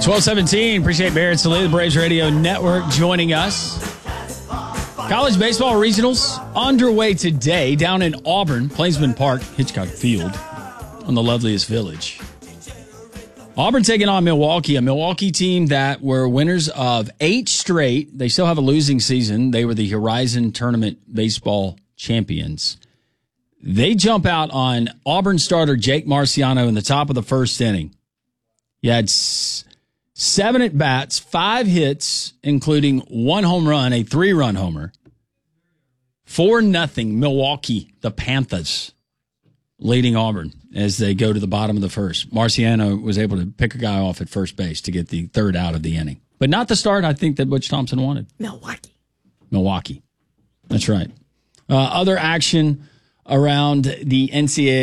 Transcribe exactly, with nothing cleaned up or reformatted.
twelve seventeen. Appreciate Barrett Sallee, the Braves Radio Network, joining us. College baseball regionals underway today down in Auburn, Plainsman Park, Hitchcock Field, on the loveliest village. Auburn taking on Milwaukee, a Milwaukee team that were winners of eight straight. They still have a losing season. They were the Horizon Tournament baseball champions. They jump out on Auburn starter Jake Marciano in the top of the first inning. He had s- seven at-bats, five hits, including one home run, a three-run homer. Four nothing Milwaukee, the Panthers, leading Auburn as they go to the bottom of the first. Marciano was able to pick a guy off at first base to get the third out of the inning. But not the start I think that Butch Thompson wanted. Milwaukee. Milwaukee. That's right. Uh, other action around the N C double A